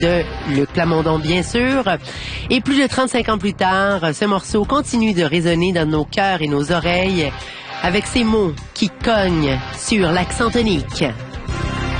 de Luc Plamondon, bien sûr. Et plus de 35 ans plus tard, ce morceau continue de résonner dans nos cœurs et nos oreilles avec ces mots qui cognent sur l'accent tonique.